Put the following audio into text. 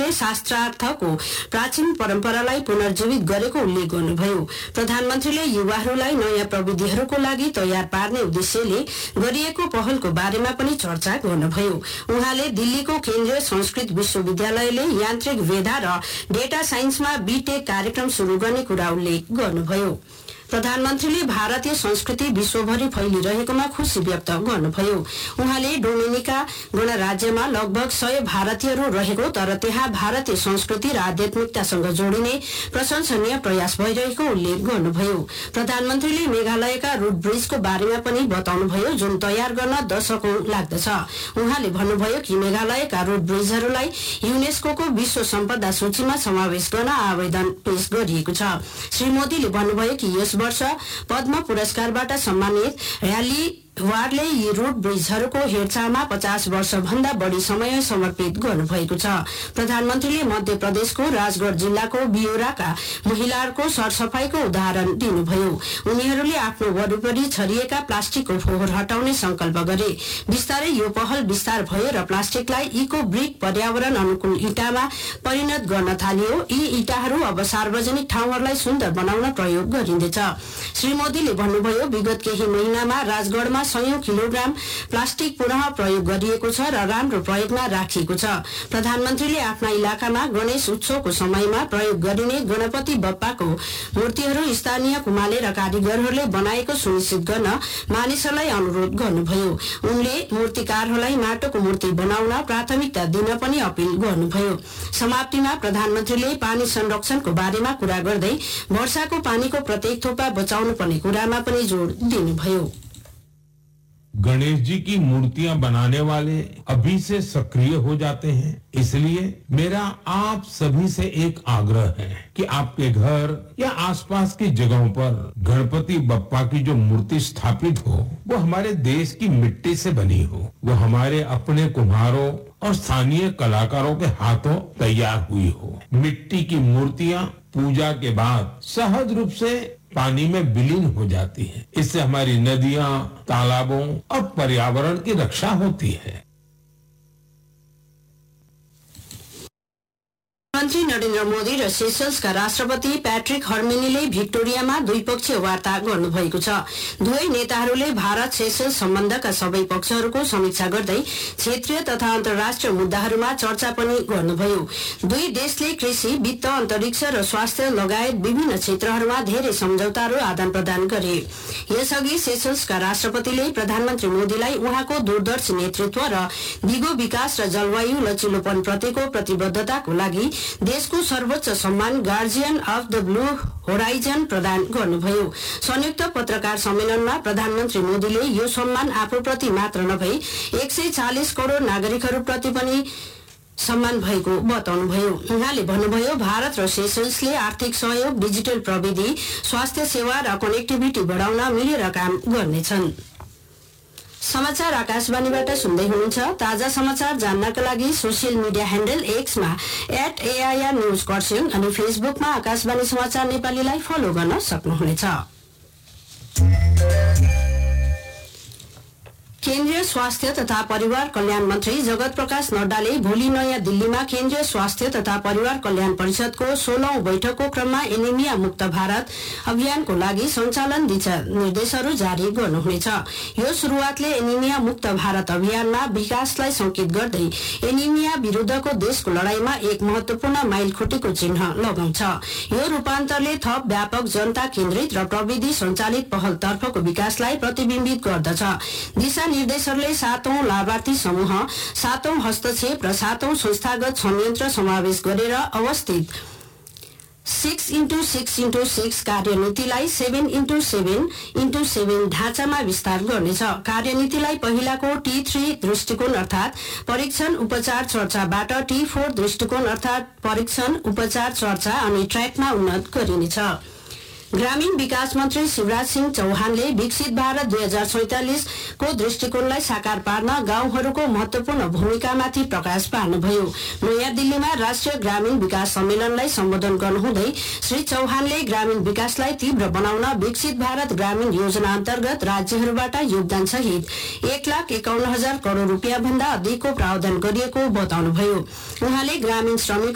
प्रधानमन्त्रीले शास्त्रार्थको प्राचीन परम्परालाई पुनर्जीवित गरेको उल्लेख गर्नुभयो। प्रधानमन्त्रीले युवाहरूलाई नयाँ प्रविधिहरूको लागि तयार पार्ने उद्देश्यले गरिएको पहलको बारेमा पनि चर्चा गर्नुभयो। उहाँले दिल्लीको केन्द्रीय संस्कृत विश्वविद्यालयले यान्त्रिक वेधा र डेटा साइन्समा बीटेक कार्यक्रम शुरू गर्ने कुरा उल्लेख गर्नुभयो। प्रधानमन्त्रीले भारतीय संस्कृति विश्वभरि फैलिरहेकोमा खुशी व्यक्त गर्नुभयो। उहाँले डोमिनिका गणराज्यमा लगभग 100 भारतीयहरू रहेको तर त्यहाँ भारतीय संस्कृति र आध्यात्मिकतासँग जोडिने प्रशंसनीय प्रयास भइरहेको उल्लेख गर्नुभयो। प्रधानमन्त्रीले मेघालयका रूट ब्रिजको बारेमा पनि बताउनुभयो, जुन तयार गर्न दशकौं लाग्दछ। उहाँले भन्नुभयो कि मेघालयका रूट ब्रिजहरूलाई युनेस्कोको विश्व सम्पदा सूचीमा समावेश गर्न आवेदन पेश गरिएको छ। श्री मोदीले भन्नुभयो कि यस वर्ष पद्म पुरस्कारबाट सम्मानित र्याली वारले यी रूट ब्रिजहरूको हेरचाहमा 50 वर्ष भन्दा बढी समय समर्पित गर्नुभएको छ। प्रधानमन्त्रीले मध्य प्रदेशको राजगढ़ जिल्लाको बियोराका महिलाहरूको सरसफाईको उदाहरण दिनुभयो। उनीहरूले आफ्नो वरिपरि छरिएका प्लास्टिकको फोहोर हटाउने संकल्प गरे। बिस्तारै यो पहल विस्तार भयो र प्लास्टिकलाई इको ब्रिक पर्यावरण अनुकूल इँटामा परिणत गर्न थालियो। यी इँटाहरू अब सार्वजनिक ठाउँहरूलाई सुन्दर बनाउन प्रयोग गरिँदैछ। श्री मोदीले भन्नुभयो, विगत केही महिनामा राजगढ़मा 100 किलोग्राम प्लास्टिक पुनः प्रयोग गरिएको छ र राम्रो प्रयोगमा राखिएको छ। प्रधानमन्त्रीले आफ्ना इलाकामा गणेश उत्सवको समयमा प्रयोग गरिने गणपति बप्पाको मूर्तिहरू स्थानीय कुमाले र कारीगरहरूले बनाएको सुनिश्चित गर्न मानिसहरूलाई अनुरोध गर्नुभयो। उनले मूर्तिकारहरूलाई माटोको मूर्ति बनाउन प्राथमिकता दिन पनि अपील गर्नुभयो। समाप्तिमा प्रधानमन्त्रीले पानी संरक्षणको बारेमा कुरा गर्दै वर्षाको पानीको प्रत्येक थोपा बचाउनु पर्ने कुरामा पनि जोड़ दिनुभयो। गणेश जी की मूर्तियां बनाने वाले अभी से सक्रिय हो जाते हैं, इसलिए मेरा आप सभी से एक आग्रह है कि आपके घर या आसपास की जगहों पर गणपति बप्पा की जो मूर्ति स्थापित हो वो हमारे देश की मिट्टी से बनी हो, वो हमारे अपने कुम्हारों और स्थानीय कलाकारों के हाथों तैयार हुई हो। मिट्टी की मूर्तियां पूजा के बाद सहज रूप से पानी में विलीन हो जाती है। इससे हमारी नदियां, तालाबों और पर्यावरण की रक्षा होती है। प्रधानमन्त्री नरेन्द्र मोदी र सेसल्सका राष्ट्रपति पैट्रिक हर्मेनीले भिक्टोरियामा द्विपक्षीय वार्ता गर्नुभएको छ। दुवै नेताहरूले भारत सेसल्स सम्बन्धका सबै पक्षहरूको समीक्षा गर्दै क्षेत्रीय तथा अन्तर्राष्ट्रिय मुद्दाहरूमा चर्चा पनि गर्नुभयो। दुई देशले कृषि, वित्त, अन्तरिक्ष र स्वास्थ्य लगायत विभिन्न क्षेत्रहरूमा धेरै सम्झौताहरू आदान प्रदान गरे। यसअघि सेसल्सका राष्ट्रपतिले प्रधानमन्त्री मोदीलाई उहाँको दूरदर्शी नेतृत्व र दिगो विकास र जलवायु लचिलोपन प्रतिको प्रतिबद्धताको लागि देशको सर्वोच्च सम्मान guardian of the blue horizon प्रदान गर्नुभयो। संयुक्त पत्रकार सम्मेलनमा प्रधानमन्त्री मोदीले यो सम्मान आफूप्रति मात्र नभई 140 करोड़ नागरिकहरूप्रति पनि सम्मान भएको बताउनुभयो। उहाँले भन्नुभयो, भारत र सेसल्सले आर्थिक सहयोग, डिजिटल प्रविधि, स्वास्थ्य सेवा र कनेक्टिभिटी बढाउन मिलेर काम गर्नेछन्। समाचार आकाशवाणीबाट सुन्दै हुनुहुन्छ। ताजा समाचार जान्नका लागि social media handle एक्समा @AIR news Kurseong अनि फेसबुकमा आकाशवाणी समाचार नेपालीलाई फलो गर्न सक्नुहुनेछ। केन्द्रीय स्वास्थ्य तथा परिवार कल्याण मन्त्री जगत प्रकाश नड्डाले भोलि नयाँ दिल्लीमा केन्द्रीय स्वास्थ्य तथा परिवार कल्याण परिषदको 16औं बैठकको क्रममा एनिमिया मुक्त भारत अभियानको लागि सञ्चालन दिशा निर्देशहरू जारी गर्नुहुनेछ। यो शुरूआतले एनिमिया मुक्त भारत अभियानमा विकासलाई संकेत गर्दै एनिमिया विरुद्धको देशको लडाईमा एक महत्वपूर्ण माइलखुट्टीको चिन्ह लगाउँछ। यो रूपान्तरले थप व्यापक जनता केन्द्रित र प्रविधि सञ्चालित पहलतर्फको विकासलाई प्रतिबिम्बित गर्दछ। दिशा निर्देशहरूले 7औं लाभार्थी समूह, 7औं हस्तक्षेप र 7औं संस्थागत संयन्त्र समावेश गरेर अवस्थित 6x6x6 कार्यनीतिलाई 7x7x7 ढाँचामा विस्तार गर्नेछ। कार्यनीतिलाई पहिलाको T3 दृष्टिकोण अर्थात परीक्षण, उपचार, चर्चाबाट T4 दृष्टिकोण अर्थात परीक्षण, उपचार, चर्चा अनि ट्र्याकमा उन्नत गरिनेछ। ग्रामीण विकास मन्त्री शिवराज सिंह चौहानले विकसित भारत 2047 को दृष्टिकोणलाई साकार पार्न गाउँहरूको महत्वपूर्ण भूमिकामाथि प्रकाश पार्नुभयो। नयाँ दिल्लीमा राष्ट्रिय ग्रामीण विकास सम्मेलनलाई सम्बोधन गर्नुहुँदै श्री चौहानले ग्रामीण विकासलाई तीव्र बनाउन विकसित भारत ग्रामीण योजना अन्तर्गत राज्यहरूबाट योगदान सहित 1,51,000 करोड़ रूपियाँ भन्दा अधिकको प्रावधान गरिएको बताउनुभयो। उहाँले ग्रामीण श्रमिक